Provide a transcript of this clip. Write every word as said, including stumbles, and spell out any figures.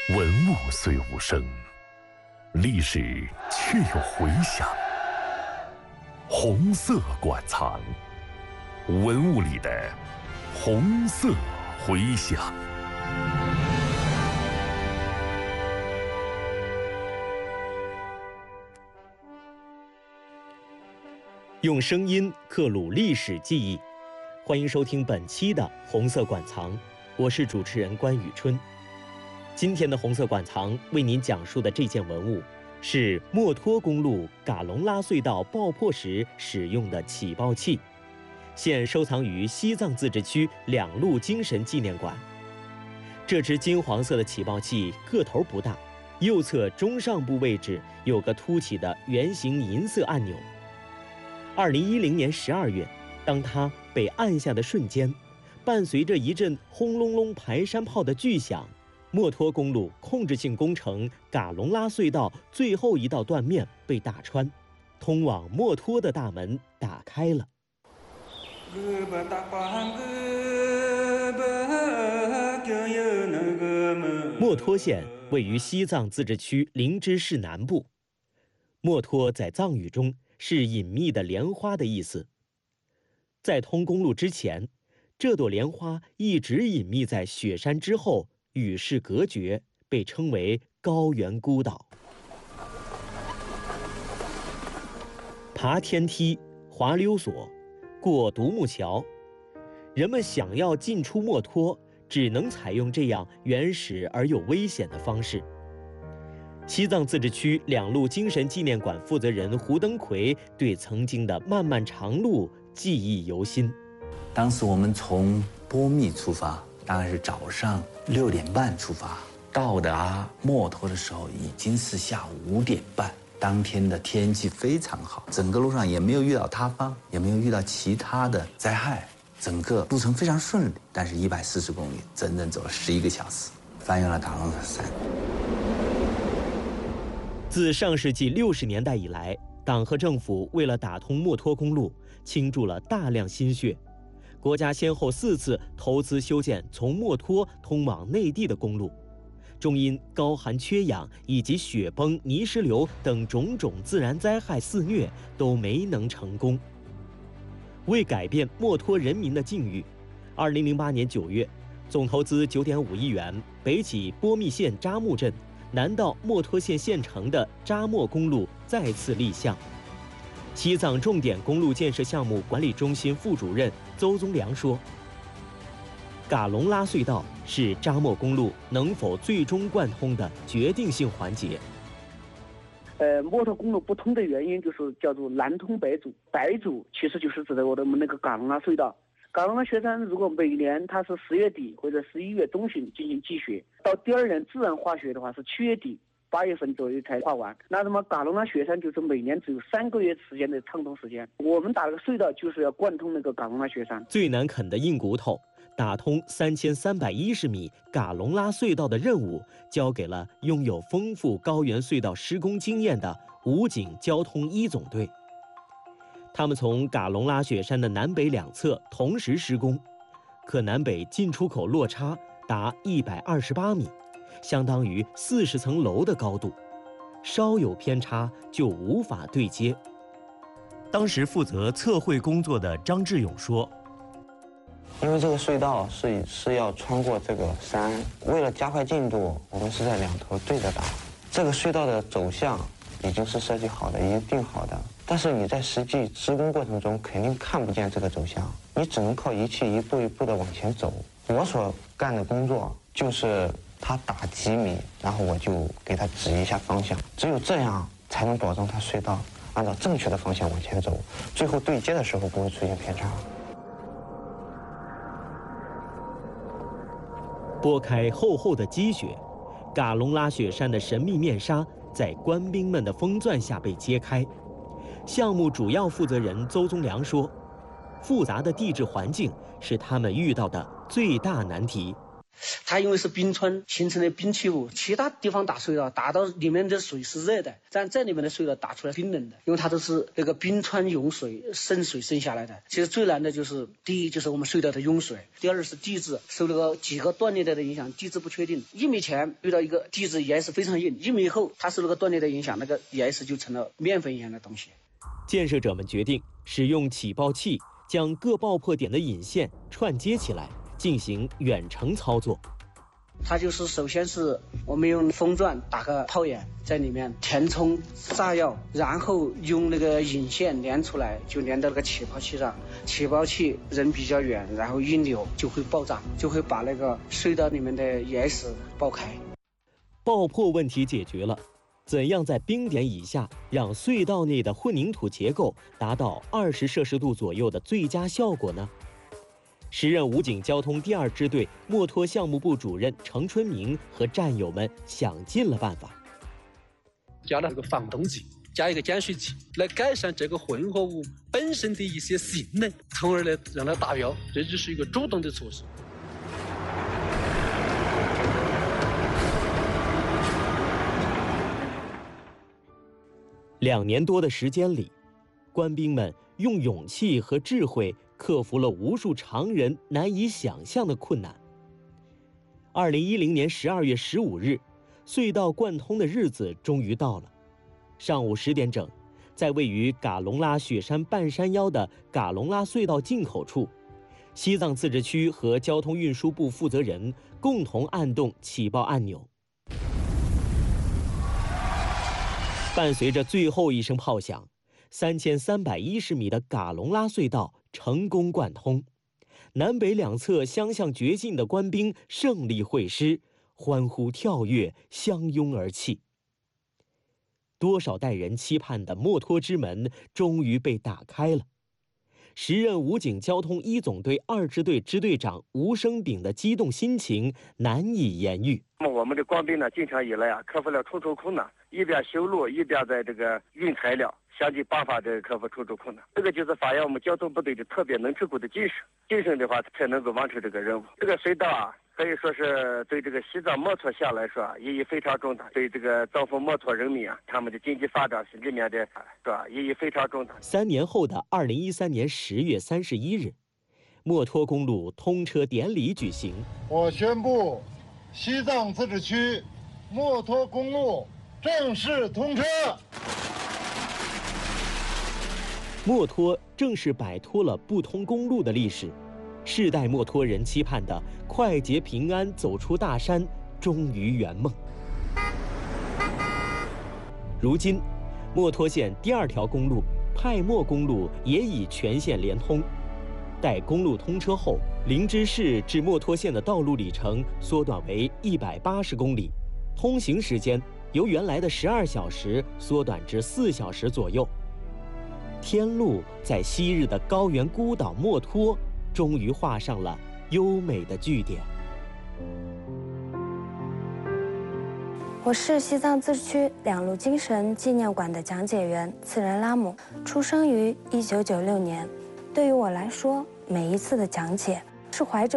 文物虽无声，历史却有回响。红色馆藏，文物里的红色回响。 用声音刻录历史记忆，欢迎收听本期的红色馆藏，我是主持人关宇春。今天的红色馆藏为您讲述的这件文物是墨脱公路嘎隆拉隧道爆破时使用的起爆器，现收藏于西藏自治区两路精神纪念馆。这只金黄色的起爆器个头不大，右侧中上部位置有个凸起的圆形银色按钮。二零一零年十二月，当它被按下的瞬间，伴随着一阵轰隆隆排山炮的巨响，墨脱公路控制性工程嘎隆拉隧道最后一道断面被打穿，通往墨脱的大门打开了。墨脱县位于西藏自治区林芝市南部。墨脱在藏语中是隐秘的莲花的意思。在通公路之前，这朵莲花一直隐秘在雪山之后，与世隔绝，被称为高原孤岛。爬天梯、滑溜索、过独木桥，人们想要进出墨脱，只能采用这样原始而又危险的方式。西藏自治区两路精神纪念馆负责人胡登奎对曾经的漫漫长路记忆犹新。 当时我们从波密出发，大概是早上六点半出发，到达墨脱的时候已经是下午五点半。当天的天气非常好，整个路上也没有遇到塌方，也没有遇到其他的灾害，整个路程非常顺利。但是一百四十公里，整整走了十一个小时，翻越了达朗萨山。 自上世纪六十年代以来，党和政府为了打通墨脱公路，倾注了大量心血。国家先后四次投资修建从墨脱通往内地的公路，终因高寒缺氧以及雪崩、泥石流等种种自然灾害肆虐，都没能成功。为改变墨脱人民的境遇，二零零八年九月，总投资九点五亿元，北起波密县扎木镇，南到墨脱县县城的扎莫公路再次立项。西藏重点公路建设项目管理中心副主任邹宗良说，嘎隆拉隧道是扎莫公路能否最终贯通的决定性环节。 呃，墨脱公路不通的原因就是叫做南通北阻，北阻其实就是指的我们那个嘎隆拉隧道。嘎隆拉雪山如果每年它是十月底或者十一月中旬进行积雪，到第二年自然化雪的话是七月底八月份左右才化完。那什么嘎隆拉雪山就是每年只有三个月时间的畅通时间。我们打了个隧道就是要贯通那个嘎隆拉雪山。 最难啃的硬骨头，打通三千三百一十米嘎隆拉隧道的任务，交给了拥有丰富高原隧道施工经验的武警交通一总队。他们从嘎隆拉雪山的南北两侧同时施工，可南北进出口落差达一百二十八米，相当于四十层楼的高度，稍有偏差就无法对接。当时负责测绘工作的张志勇说， 因为这个隧道是是要穿过这个山，为了加快进度，我们是在两头对着打。这个隧道的走向已经是设计好的，已经定好的，但是你在实际施工过程中肯定看不见这个走向，你只能靠仪器一步一步的往前走。我所干的工作就是他打几米，然后我就给他指一下方向，只有这样才能保证他隧道按照正确的方向往前走，最后对接的时候不会出现偏差。 拨开厚厚的积雪，嘎隆拉雪山的神秘面纱在官兵们的风钻下被揭开。项目主要负责人邹宗良说，复杂的地质环境是他们遇到的最大难题。 它因为是冰川形成的冰气雾，其他地方打隧道打到里面的水是热的，但这里面的隧道打出来冰冷的，因为它都是那个冰川涌水渗水渗下来的。其实最难的就是第一就是我们隧道的涌水，第二是地质，受那个几个断裂带的影响，地质不确定。一米前遇到一个地质岩石非常硬，一米后它受那个断裂的影响，那个岩石就成了面粉一样的东西。 建设者们决定使用起爆器将各爆破点的引线串接起来，进行远程操作。 它就是首先是我们用风钻打个炮眼在里面填充炸药，然后用那个引线连出来，就连到那个起爆器上。起爆器人比较远，然后一扭就会爆炸，就会把那个隧道里面的岩石爆开。 爆破问题解决了，怎样在冰点以下让隧道内的混凝土结构达到二十摄氏度左右的最佳效果呢？时任武警交通第二支队墨脱项目部主任程春明和战友们想尽了办法， 加了这个防冻剂，加一个碱水剂，来改善这个混合物本身的一些性能，从而来让它达标。这就是一个主动的措施。 两年多的时间里，官兵们用勇气和智慧克服了无数常人难以想象的困难。二零一零年十二月十五日，隧道贯通的日子终于到了。上午十点整，在位于嘎隆拉雪山半山腰的嘎隆拉隧道进口处，西藏自治区和交通运输部负责人共同按动起爆按钮。伴随着最后一声炮响，三千三百一十米的嘎隆拉隧道成功贯通，南北两侧相向绝境的官兵胜利会师，欢呼跳跃，相拥而泣。多少代人期盼的墨脱之门终于被打开了。时任武警交通一总队二支队支队长吴生炳的激动心情难以言喻。 我们的官兵呢，经常以来啊，克服了重重困难，一边修路，一边在这个运材料，想尽办法的克服重重困难。这个就是发扬我们交通部队的特别能吃苦的精神，精神的话才能够完成这个任务。这个隧道啊，可以说是对这个西藏墨脱县来说啊，意义非常重大，对这个藏族墨脱人民啊，他们的经济发展是里面的，是吧？意义非常重大。 三年后的二零一三年十月三十一日，墨脱公路通车典礼举行。 我宣布，西藏自治区墨脱公路正式通车。 墨脱正式摆脱了不通公路的历史，世代墨脱人期盼的快捷平安走出大山终于圆梦。如今，墨脱县第二条公路派墨公路也已全线连通。待公路通车后，林芝市至墨脱县的道路里程缩短为一百八十公里，通行时间由原来的十二小时缩短至四小时左右。天路在昔日的高原孤岛墨脱，终于画上了优美的句点。 我是西藏自治区两路精神纪念馆的讲解员次仁拉姆，出生于一九九六年。对于我来说，每一次的讲解是怀着